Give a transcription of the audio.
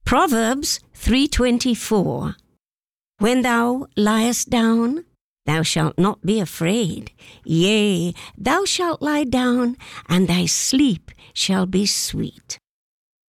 Proverbs 3:24. When thou liest down, thou shalt not be afraid. Yea, thou shalt lie down, and thy sleep shall be sweet.